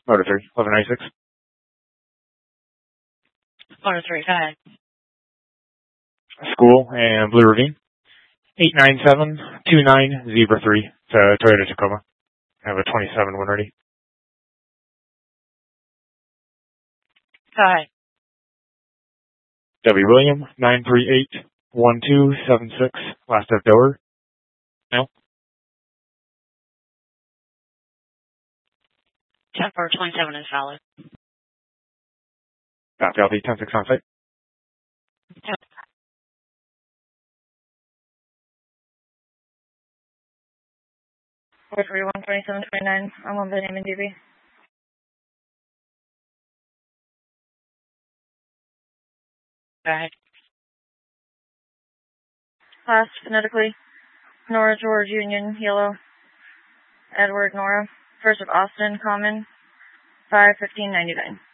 Motor 3, 1196. Motor 3, go ahead. School and Blue Ravine. 89729 Zebra 3. It's a Toyota Tacoma. I have a 27 when ready. Go ahead. W. William, 9381276. Last of Dover. No. 10-4-27 is valid. Copy, I'll be 10-6 on site. Yep. Four 312729. I'm on the name and DB. Go ahead. Class phonetically. Nora George Union Yellow. Edward Nora. First of Austin Common. 51599.